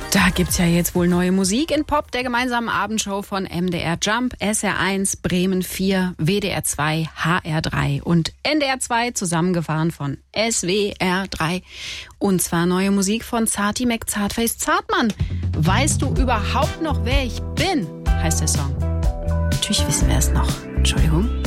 Da gibt's ja jetzt wohl neue Musik in Pop, der gemeinsamen Abendshow von MDR Jump, SR1, Bremen 4, WDR 2, HR 3 und NDR 2, zusammengefahren von SWR 3. Und zwar neue Musik von Zarty McZartface Zartmann. Weißt du überhaupt noch, wer ich bin? Heißt der Song. Natürlich wissen wir es noch. Entschuldigung.